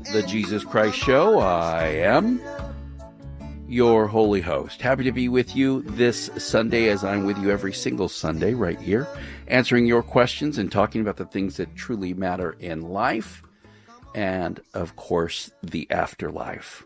The Jesus Christ Show. I am your holy host. Happy to be with you this Sunday, as I'm with you every single Sunday right here, answering your questions and talking about the things that truly matter in life and, of course, the afterlife.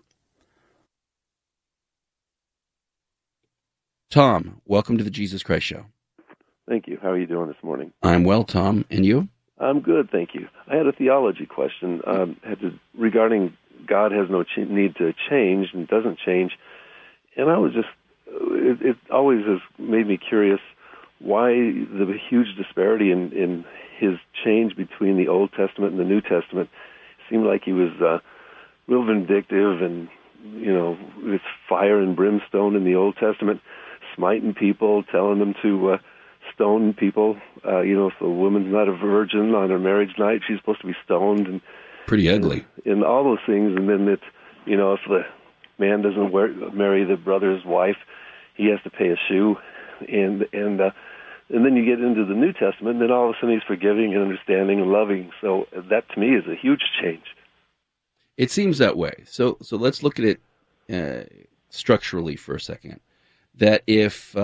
Tom, welcome to the Jesus Christ Show. Thank you. How are you doing this morning? I'm well, Tom. And you? I'm good, thank you. I had a theology question regarding God has no need to change and doesn't change. And I was just, it always has made me curious why the huge disparity in his change between the Old Testament and the New Testament. It seemed like he was real vindictive and, it's fire and brimstone in the Old Testament, smiting people, telling them to stone people. If a woman's not a virgin on her marriage night, she's supposed to be stoned. And pretty ugly. And all those things. And then if the man doesn't marry the brother's wife, he has to pay a shoe. And then you get into the New Testament, and then all of a sudden he's forgiving and understanding and loving. So that, to me, is a huge change. It seems that way. So let's look at it structurally for a second. That if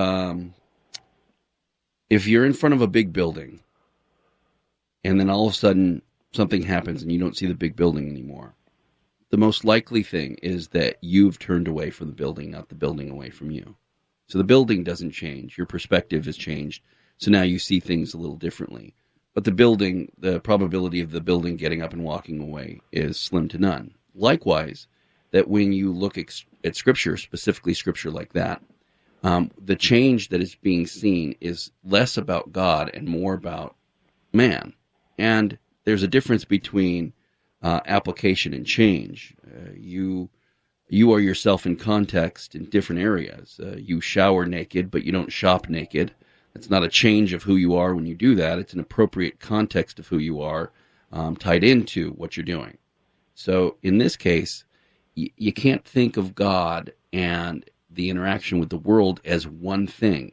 you're in front of a big building and then all of a sudden something happens and you don't see the big building anymore, the most likely thing is that you've turned away from the building, not the building away from you. So the building doesn't change. Your perspective has changed. So now you see things a little differently. But the probability of the building getting up and walking away is slim to none. Likewise, that when you look at Scripture, specifically Scripture like that, the change that is being seen is less about God and more about man. And there's a difference between application and change. You are yourself in context in different areas. You shower naked, but you don't shop naked. It's not a change of who you are when you do that. It's an appropriate context of who you are tied into what you're doing. So in this case, you can't think of God and the interaction with the world as one thing.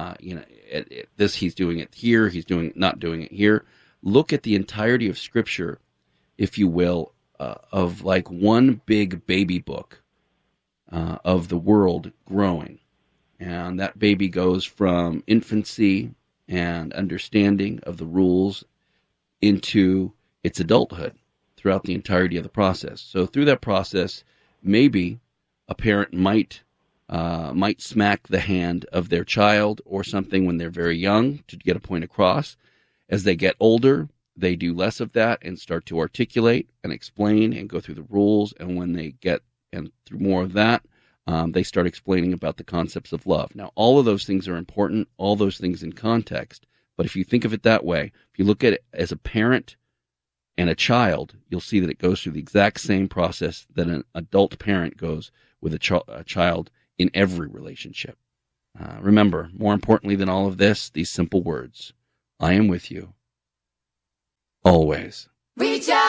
This he's doing it here, he's not doing it here. Look at the entirety of Scripture, if you will, of like one big baby book of the world growing. And that baby goes from infancy and understanding of the rules into its adulthood throughout the entirety of the process. So through that process, maybe a parent might smack the hand of their child or something when they're very young to get a point across. As they get older, they do less of that and start to articulate and explain and go through the rules. And when they get through more of that, they start explaining about the concepts of love. Now, all of those things are important, all those things in context. But if you think of it that way, if you look at it as a parent and a child, you'll see that it goes through the exact same process that an adult parent goes with a child in every relationship. Remember, more importantly than all of this, these simple words: I am with you always. Reach out.